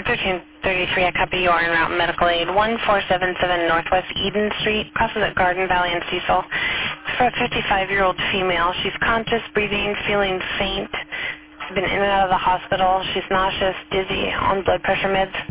1333, I copy you are en route medical aid. 1477 Northwest Eden Street, crosses at Garden Valley and Cecil. It's for a 55-year-old female. She's conscious, breathing, feeling faint. She's been in and out of the hospital. She's nauseous, dizzy, on blood pressure meds.